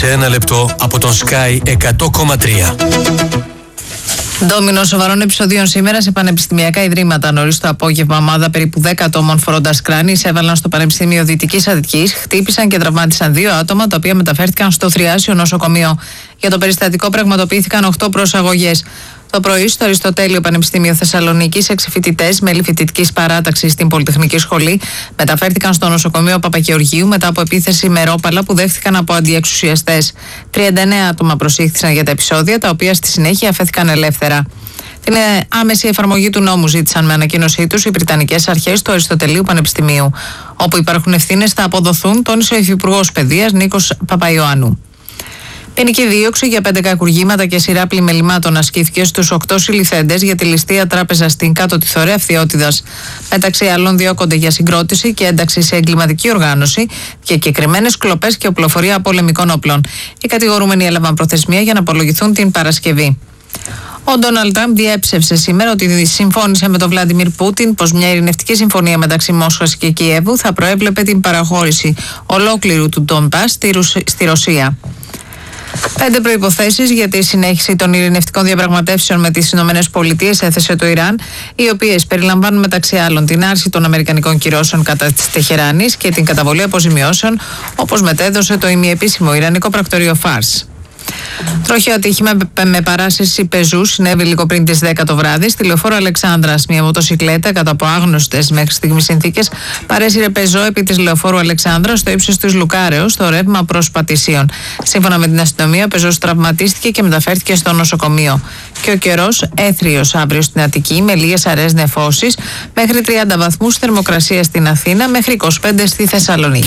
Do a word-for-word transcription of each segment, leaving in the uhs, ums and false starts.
σε ένα λεπτό από τον Sky εκατό κόμμα τρία. Ντόμινο σοβαρών επεισοδίων σήμερα σε πανεπιστημιακά ιδρύματα. Νωρίς το απόγευμα, ομάδα περίπου δέκα ατόμων φορώντας κράνη εισέβαλαν στο Πανεπιστήμιο Δυτικής Αττικής, χτύπησαν και τραυμάτισαν δύο άτομα, τα οποία μεταφέρθηκαν στο Θριάσιο νοσοκομείο. Για το περιστατικό πραγματοποιήθηκαν οκτώ προσαγωγές. Το πρωί, στο Αριστοτέλειο Πανεπιστήμιο Θεσσαλονίκης, έξι φοιτητές, μέλη φοιτητικής παράταξης στην Πολυτεχνική Σχολή, μεταφέρθηκαν στο νοσοκομείο Παπαγεωργίου μετά από επίθεση με ρόπαλα που δέχτηκαν από αντιεξουσιαστές. τριάντα εννέα άτομα προσήχθησαν για τα επεισόδια, τα οποία στη συνέχεια αφέθηκαν ελεύθερα. Την άμεση εφαρμογή του νόμου ζήτησαν με ανακοίνωσή τους οι Βρυτανικές Αρχές του Αριστοτελείου Πανεπιστημίου. Όπου υπάρχουν ευθύνες θα αποδοθούν, τόνισε ο Υφυπουργός Παιδείας Νίκος Παπαϊωάννου. Ποινική δίωξη για πέντε κακουργήματα και σειρά πλημελημάτων ασκήθηκε στους οκτώ συλληφθέντες για τη ληστεία τράπεζα στην Κάτω τη Θωρέα Φθιώτιδας. Μεταξύ άλλων, διώκονται για συγκρότηση και ένταξη σε εγκληματική οργάνωση, διακεκριμένες κλοπές και οπλοφορία πολεμικών όπλων. Οι κατηγορούμενοι έλαβαν προθεσμία για να απολογηθούν την Παρασκευή. Ο Ντόναλντ Τραμπ διέψευσε σήμερα ότι συμφώνησε με τον Βλάντιμιρ Πούτιν πως μια ειρηνευτική συμφωνία μεταξύ Μόσχας και Κιέβου θα προέβλεπε την παραχώρηση ολόκληρου του Ντονμπάς στη Ρωσία. Πέντε προϋποθέσεις για τη συνέχιση των ειρηνευτικών διαπραγματεύσεων με τις ΗΠΑ έθεσε το Ιράν, οι οποίες περιλαμβάνουν μεταξύ άλλων την άρση των αμερικανικών κυρώσεων κατά της Τεχεράνης και την καταβολή αποζημιώσεων, όπως μετέδωσε το ημιεπίσημο Ιρανικό πρακτορείο Φάρς. Τροχαίο ατύχημα με παράσυρση πεζού συνέβη λίγο πριν τις δέκα το βράδυ στη λεωφόρο Αλεξάνδρας. Μια μοτοσικλέτα κατά από άγνωστες μέχρι στιγμή συνθήκες παρέσυρε πεζό επί της λεωφόρου Αλεξάνδρας στο ύψος της Λουκάρεως στο ρεύμα προς Πατησίων. Σύμφωνα με την αστυνομία, ο πεζός τραυματίστηκε και μεταφέρθηκε στο νοσοκομείο. Και ο καιρός έθριος αύριο στην Αττική με λίγες αραιές νεφώσεις, μέχρι τριάντα βαθμούς θερμοκρασία στην Αθήνα, μέχρι είκοσι πέντε στη Θεσσαλονίκη.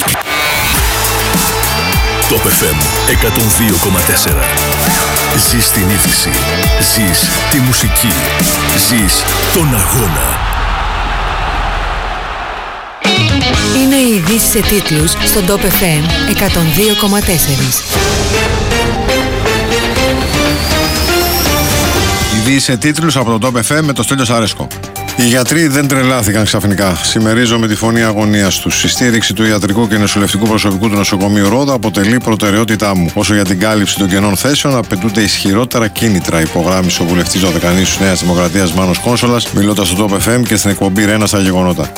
Top εφ εμ εκατόν δύο κόμμα τέσσερα. Ζεις την είδηση. Ζεις τη μουσική. Ζεις τον αγώνα. Είναι οι ειδήσεις σε τίτλους στον Top εφ εμ εκατόν δύο κόμμα τέσσερα. Ειδήσεις σε τίτλους από τον Top εφ εμ με το Στέλιο Σαρέσκο. Οι γιατροί δεν τρελάθηκαν ξαφνικά. Συμμερίζομαι τη φωνή αγωνίας τους. Η στήριξη του ιατρικού και νοσηλευτικού προσωπικού του νοσοκομείου Ρόδο αποτελεί προτεραιότητά μου. Όσο για την κάλυψη των κενών θέσεων, απαιτούνται ισχυρότερα κίνητρα, υπογράμμισε ο βουλευτής Δωδεκανήσου Νέας Δημοκρατίας Μάνος Κόνσολας, μιλώντας στο Top εφ εμ και στην εκπομπή Ρένα στα γεγονότα.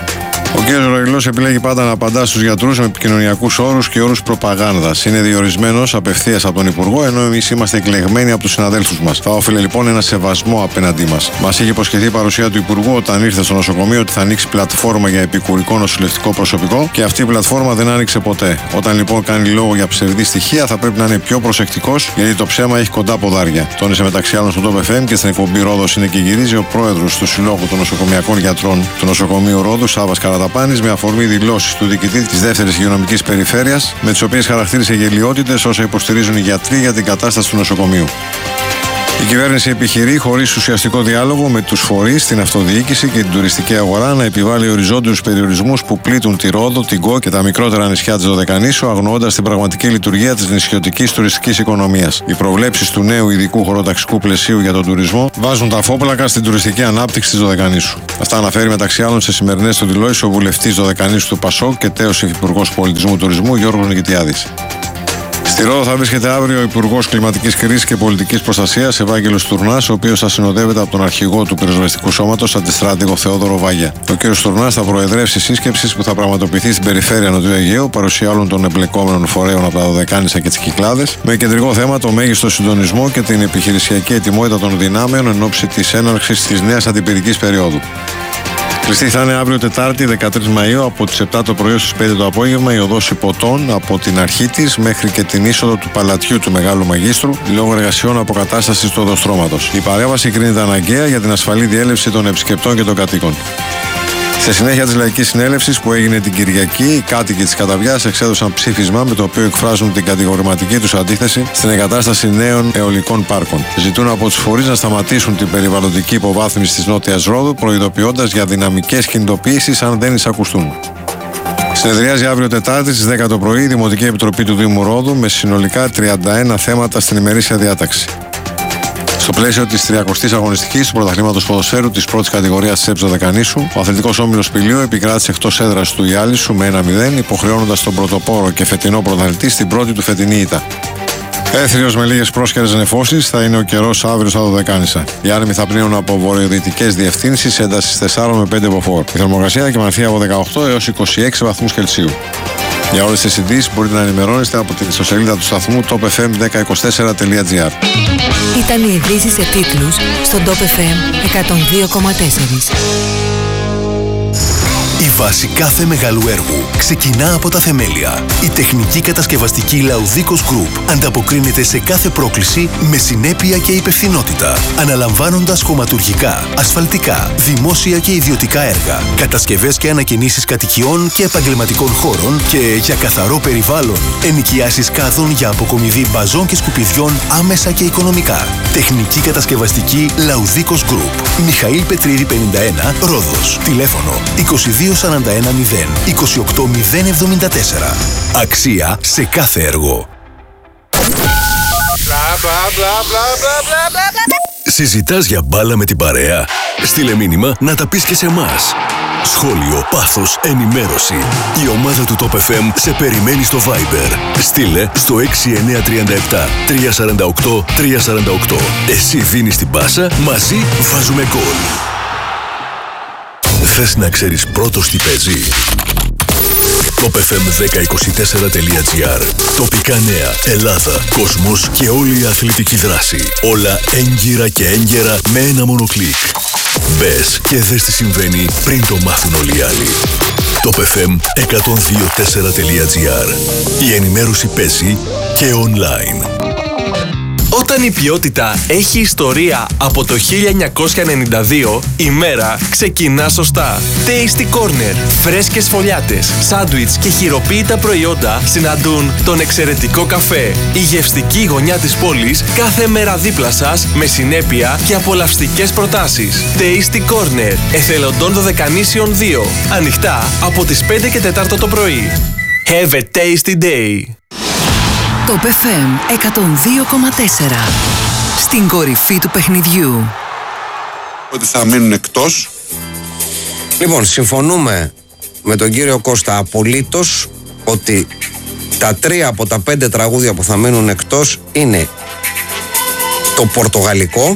Ο κ. Ρογιλός επιλέγει πάντα να απαντά στους γιατρούς με επικοινωνιακούς όρους και όρους προπαγάνδας. Είναι διορισμένος απευθείας από τον Υπουργό, ενώ εμείς είμαστε εκλεγμένοι από τους συναδέλφους μας. Θα όφελε λοιπόν ένα σεβασμό απέναντί μας. Μας είχε υποσχεθεί η παρουσία του Υπουργού όταν ήρθε στο νοσοκομείο ότι θα ανοίξει πλατφόρμα για επικουρικό νοσηλευτικό προσωπικό και αυτή η πλατφόρμα δεν άνοιξε ποτέ. Όταν λοιπόν κάνει λόγο για ψευδή στοιχεία, θα πρέπει να είναι πιο προσεκτικός, γιατί το ψέμα έχει κοντά ποδάρια. Τόνισε μεταξύ άλλων στο Top εφ εμ και στην εκπομπή Ρόδος είναι και γυρίζει ο πρόεδρος του Συλλόγου των Νοσοκομιακών Γιατρών του Νοσοκομείου Ρόδου, Σάββας Καραταπάνης, με αφορμή δηλώσεις του διοικητή της δεύτερης υγειονομικής περιφέρειας, με τις οποίες χαρακτήρισε γελοιότητες όσα υποστηρίζουν οι γιατροί για την κατάσταση του νοσοκομείου. Η κυβέρνηση επιχειρεί, χωρίς ουσιαστικό διάλογο με τους φορείς, την αυτοδιοίκηση και την τουριστική αγορά, να επιβάλλει οριζόντιους περιορισμούς που πλήττουν τη Ρόδο, την Γκο και τα μικρότερα νησιά της Δωδεκανήσου, αγνοώντας την πραγματική λειτουργία της νησιωτικής τουριστικής οικονομίας. Οι προβλέψεις του νέου ειδικού χωροταξικού πλαισίου για τον τουρισμό βάζουν τα φόπλακα στην τουριστική ανάπτυξη της Δωδεκανήσου. Αυτά αναφέρει μεταξύ άλλων σε σημερινές του δηλώσεις ο βουλευτής Δωδεκανήσου του ΠΑΣΟΚ και τέος Υφυπουργός Πολιτισμού Τουρισμού Γιώργος Νικητιάδης. Στη Ρόδο θα βρίσκεται αύριο ο Υπουργός Κλιματικής Κρίσης και Πολιτικής Προστασίας Ευάγγελος Τουρνάς, ο οποίος θα συνοδεύεται από τον αρχηγό του πυροσβεστικού σώματος, αντιστράτηγο Θεόδωρο Βάγια. Ο κ. Τουρνάς θα προεδρεύσει σύσκεψης που θα πραγματοποιηθεί στην περιφέρεια Νοτιού Αιγαίου, παρουσία όλων των εμπλεκόμενων φορέων από τα Δωδεκάνησα και τις Κυκλάδες, με κεντρικό θέμα το μέγιστο συντονισμό και την επιχειρησιακή ετοιμότητα των δυνάμεων εν ώψη της έναρξης της νέας αντιπυρικής περίοδου. Κλειστή θα είναι αύριο Τετάρτη δεκατρείς Μαΐου από τις επτά το πρωί στις πέντε το απόγευμα η οδός Υποτών από την αρχή της μέχρι και την είσοδο του Παλατιού του Μεγάλου Μαγίστρου λόγω εργασιών αποκατάστασης του οδοστρώματος. Η παρέμβαση κρίνεται αναγκαία για την ασφαλή διέλευση των επισκεπτών και των κατοίκων. Στη συνέχεια της Λαϊκής Συνέλευσης που έγινε την Κυριακή, οι κάτοικοι της Καταβιάς εξέδωσαν ψήφισμα με το οποίο εκφράζουν την κατηγορηματική τους αντίθεση στην εγκατάσταση νέων αιωλικών πάρκων. Ζητούν από τους φορείς να σταματήσουν την περιβαλλοντική υποβάθμιση της Νότιας Ρόδου, προειδοποιώντας για δυναμικές κινητοποιήσεις αν δεν εισακουστούν. Συνεδριάζει αύριο Τετάρτη στις δέκα το πρωί η Δημοτική Επιτροπή του Δήμου Ρόδου με συνολικά τριάντα ένα θέματα στην ημερήσια διάταξη. Στο πλαίσιο της τριακοστής αγωνιστικής του πρωταθλήματος ποδοσφαίρου της πρώτης κατηγορίας της ΕΠΣ Δωδεκανήσου, ο αθλητικός όμιλος Πηλίου επικράτησε εκτός έδρας του Ιάλισσου με ένα μηδέν, υποχρεώνοντας τον πρωτοπόρο και φετινό πρωταθλητή στην πρώτη του φετινή ήττα. Έθριος με λίγες πρόσκαιρες νεφώσεις θα είναι ο καιρός αύριο στα Δωδεκάνησα. Οι άνεμοι θα πνέουν από βορειοδυτικές διευθύνσεις έντασης τεσσάρων με πέντε μποφόρ. Η θερμοκρασία θα κυμανθεί από δεκαοκτώ έως είκοσι έξι βαθμούς Κελσίου. Για όλες τις ειδήσεις μπορείτε να ενημερώνεστε από την ιστοσελίδα του σταθμού top f m ένα μηδέν δύο τέσσερα τελεία g r. Ήταν οι ειδήσεις σε τίτλους στον Top εφ εμ εκατόν δύο κόμμα τέσσερα. Η βάση κάθε μεγάλου έργου ξεκινά από τα θεμέλια. Η τεχνική κατασκευαστική Laudicos Group ανταποκρίνεται σε κάθε πρόκληση με συνέπεια και υπευθυνότητα, αναλαμβάνοντας χωματουργικά, ασφαλτικά, δημόσια και ιδιωτικά έργα, κατασκευές και ανακαινήσεις κατοικιών και επαγγελματικών χώρων και για καθαρό περιβάλλον, ενοικιάσεις κάδων για αποκομιδή μπαζών και σκουπιδιών άμεσα και οικονομικά. Τεχνική κατασκευαστική Laudicos Group. Μιχαήλ Πετρίδη πενήντα ένα, Ρόδος. Τηλέφωνο είκοσι δύο σαράντα ένα μηδέν είκοσι οκτώ μηδέν εβδομήντα τέσσερα. Αξία σε κάθε έργο. Συζητάς για μπάλα με την παρέα? Στείλε μήνυμα να τα πεις και σε εμάς. Σχόλιο, πάθος, ενημέρωση. Η ομάδα του Top εφ εμ σε περιμένει στο Viber. Στείλε στο έξι εννιά τρία επτά τρία τέσσερα οκτώ τρία τέσσερα οκτώ. Εσύ δίνεις την πάσα, μαζί βάζουμε γκολ. Θες να ξέρεις πρώτος τι παίζει? top f m ένα μηδέν δύο τέσσερα τελεία g r. Τοπικά νέα, Ελλάδα, κόσμος και όλη η αθλητική δράση. Όλα έγκυρα και έγκαιρα με ένα μόνο κλικ. Μπες και δες τι συμβαίνει πριν το μάθουν όλοι οι άλλοι. top f m εκατόν δύο τέσσερα τελεία g r. Η ενημέρωση παίζει και online. Όταν η ποιότητα έχει ιστορία από το χίλια εννιακόσια ενενήντα δύο, η μέρα ξεκινά σωστά. Tasty Corner. Φρέσκες φωλιάτες, σάντουιτς και χειροποίητα προϊόντα συναντούν τον εξαιρετικό καφέ. Η γευστική γωνιά της πόλης κάθε μέρα δίπλα σας με συνέπεια και απολαυστικές προτάσεις. Tasty Corner. Εθελοντών Δωδεκανήσιων δύο. Ανοιχτά από τις πέντε και τέσσερα το πρωί. Have a tasty day. Top εφ εμ εκατόν δύο κόμμα τέσσερα. Στην κορυφή του παιχνιδιού. Ότι θα μείνουν εκτός. Λοιπόν, συμφωνούμε με τον κύριο Κώστα απολύτως ότι τα τρία από τα πέντε τραγούδια που θα μείνουν εκτός είναι το πορτογαλικό,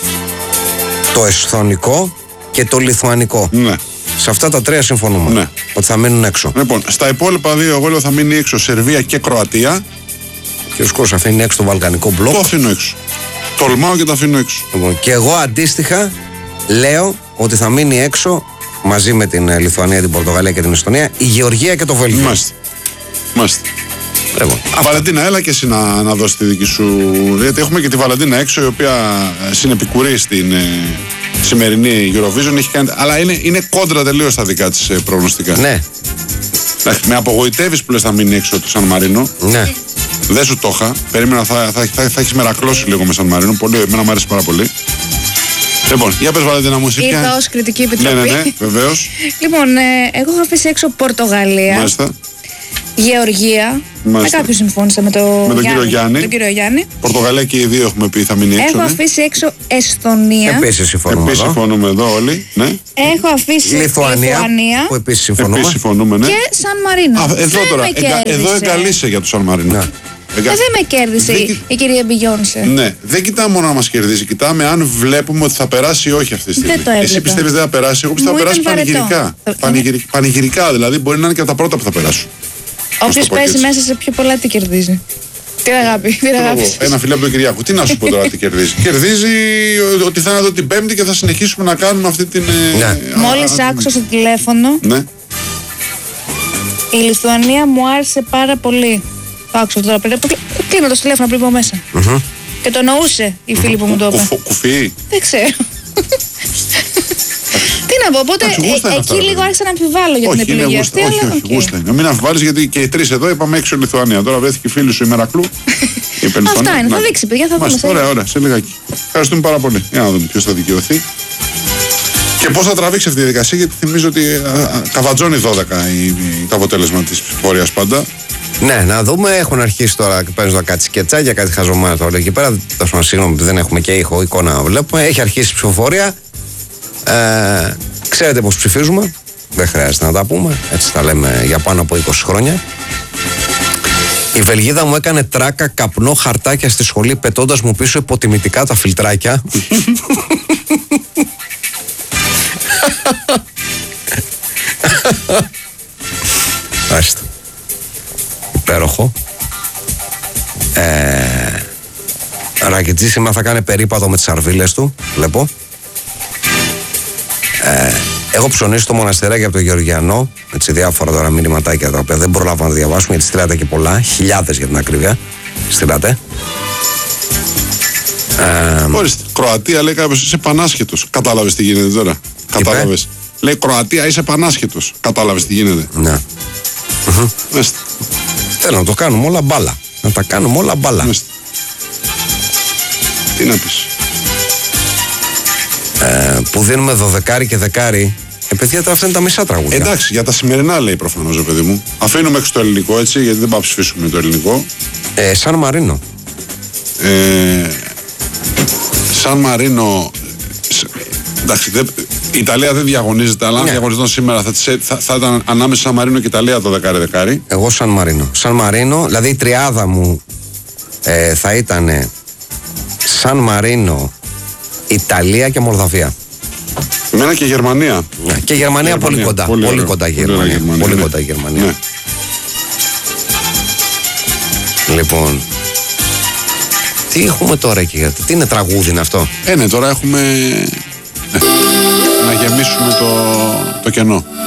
το εσθονικό και το λιθουανικό. Ναι. Σε αυτά τα τρία συμφωνούμε. Ναι. Ότι θα μείνουν έξω. Λοιπόν, στα υπόλοιπα δύο εγώ λέω θα μείνει έξω Σερβία και Κροατία. Και ο Σκός αφήνει έξω το βαλκανικό μπλοκ. Το αφήνω έξω. Τολμάω και το αφήνω έξω. Λοιπόν, και εγώ αντίστοιχα λέω ότι θα μείνει έξω μαζί με την Λιθουανία, την Πορτογαλία και την Εστονία η Γεωργία και το Βέλγιο. Μάστε. Μάστε. Λοιπόν, Βαλεντίνα, έλα και εσύ να, να δώσει τη δική σου. Γιατί έχουμε και τη Βαλεντίνα έξω, η οποία συνεπικουρεί στην ε, σημερινή Eurovision. Έχει κάνει, αλλά είναι, είναι κόντρα τελείως τα δικά της ε, προγνωστικά. ναι. Με απογοητεύεις που λες θα μείνει έξω το Σαν Μαρίνο. Ναι. Δεν σου το είχα. Περίμενα θα, θα, θα, θα έχεις μερακλώσει λίγο με Σαν Μαρίνο. Πολύ, εμένα μου άρεσε πάρα πολύ. Λοιπόν, για πες Βαλεντίνα μου. Ήρθα ως κριτική επιτροπή. Ναι, ναι, ναι, βεβαίως. Λοιπόν, ε, εγώ έχω αφήσει έξω Πορτογαλία. Μάλιστα. Γεωργία. Μάλιστα. Με κάποιους συμφώνησα με, το με τον Γιάννη, κύριο Γιάννη. τον κύριο Γιάννη. Πορτογαλία και οι δύο έχουμε πει θα μείνει έξω. Έχω ναι. αφήσει έξω Εσθονία. Επίσης συμφωνούμε. Επίσης εδώ. συμφωνούμε εδώ όλοι. Ναι. Έχω αφήσει Λιθουανία, Λιθουανία. που επίσης συμφωνούμε. Επίσης συμφωνούμε, ναι. Και Σαν Μαρίνο. Α, εδώ δεν τώρα, με εγκα, κέρδισε. εδώ εγκαλείσαι για το Σαν Μαρίνο. Ναι. Ε, δεν με κέρδισε Δεν η, κοι- η κυρία Μπιγιόνσε. Ναι, δεν κοιτάμε μόνο να μας κερδίσει, κοιτάμε αν βλέπουμε ότι θα περάσει ή όχι αυτή τη στιγμή. Δεν το έβλεπα. Εσύ πιστεύεις δεν θα περάσει, εγώ πιστεύω Μου θα περάσει ήταν βαρετό. πανηγυρικά. Ε, Πανηγυρι- Πανηγυρικά δηλαδή, μπορεί να είναι και από τα πρώτα που θα περάσουν. Όποιος το πω παίζει έτσι. μέσα σε πιο πολλά τι κερδίζει. Την αγάπη. Την αγάπη. Εγώ, ένα φιλέ από τον Κυριάκο. Τι να σου πω τώρα τι κερδίζει. Κερδίζει ότι θα είναι εδώ την Πέμπτη και θα συνεχίσουμε να κάνουμε αυτή την. ε, Ναι. α- Μόλις α- άκουσα στο τηλέφωνο, Ναι. η Λιθουανία μου άρεσε πάρα πολύ. Το άκουσα τώρα πριν. Κλείνω το τηλέφωνο πριν πω μέσα. Και το εννοούσε η φίλη που μου το είπε. Κουφ- Κουφί. Δεν ξέρω. Τι να πω, οπότε Εντάξει, γούστα ε, είναι εκεί αυτά, ρε λίγο παιδί. άρχισα να αμφιβάλλω για την Όχι, είναι επιλογή γούστα. αυτή. Όχι, αλλά όχι, οκ. γούστα είναι. Μην αμφιβάλλεις γιατί και οι τρεις εδώ είπαμε έξω Λιθουανία. Τώρα βρέθηκε η φίλη σου η Μερακλού. Είπε Λιθουανία. Αυτά είναι. Να. Θα δείξει, παιδιά, θα δούμε. Μάλιστα, σε Ωραία, λίγο. ωραία, σε λιγάκι. Ευχαριστούμε πάρα πολύ. Για να δούμε ποιος θα δικαιωθεί. Και πώς θα τραβήξει αυτή τη διαδικασία, γιατί θυμίζω ότι α, α, καβατζώνει δώδεκα η- η- το αποτέλεσμα της ψηφοφορίας πάντα. Ναι, να δούμε. Έχουν αρχίσει τώρα και παίζουν κάτι σκετσάκια, κάτι χαζομάρα τώρα εκεί πέρα. Τόσο συγγνώμη που δεν έχουμε και ήχο, εικόνα να βλέπουμε. Έχει αρχίσει η ψηφοφορία. Ε, ξέρετε πώς ψηφίζουμε. Δεν χρειάζεται να τα πούμε. Έτσι τα λέμε για πάνω από είκοσι χρόνια. Η Βελγίδα μου έκανε τράκα καπνό χαρτάκια στη σχολή, πετώντας μου πίσω υποτιμητικά τα φιλτράκια. Άστε. Υπέροχο. Ε, Ρακιτζή σήμερα θα κάνει περίπατο με τις αρβίλες του. Βλέπω. Ε, έχω ψωνίσει στο μοναστεράκι από το Γεωργιανό. Έτσι, διάφορα τώρα μηνυματάκια τα οποία δεν προλάβαμε να διαβάσουμε γιατί στείλατε και πολλά. Χιλιάδες για την ακρίβεια. Στείλατε. Ε, Ορίστε. Κροατία λέει κάποιος είσαι πανάσχετος. Κατάλαβες τι γίνεται τώρα. Κατάλαβες. Λέει Κροατία είσαι πανάσχετος. Κατάλαβες τι γίνεται. Ναι. Μεστε. Θέλω να το κάνουμε όλα μπάλα. Να τα κάνουμε όλα μπάλα. Μεστε. Τι να πεις. Ε, που δίνουμε δωδεκάρι και δεκάρι. Ε, παιδιά, τώρα αυτά είναι τα μισά τραγούδια. Εντάξει, για τα σημερινά λέει προφανώς, παιδί μου. Αφήνουμε έξω το ελληνικό έτσι, γιατί δεν πάμε να ψηφίσουμε το ελληνικό. Ε, Σαν Μαρίνο. Ε, Σαν Μαρίνο. Εντάξει, δεν, η Ιταλία δεν διαγωνίζεται, αλλά αν Ναι. διαγωνιζόταν σήμερα θα, τις- θα, θα ήταν ανάμεσα Σαν Μαρίνο και Ιταλία το δεκάρι-δεκάρι. Εγώ Σαν Μαρίνο. Σαν Μαρίνο, δηλαδή η τριάδα μου ε, θα ήταν Σαν Μαρίνο, Ιταλία και Μολδαβία. Εμένα και Γερμανία. Ναι. Και η Γερμανία, Γερμανία, πολύ κοντά. πολύ Πολύ, ωραίο. κοντά η Πολύ Γερμανία. ωραία Γερμανία, Πολύ ναι. κοντά η Γερμανία. Ναι. Λοιπόν. Τι έχουμε τώρα εκεί, γιατί- τι είναι τραγούδι είναι αυτό. Ε, ναι, τώρα έχουμε ε, να γεμίσουμε το, το κενό.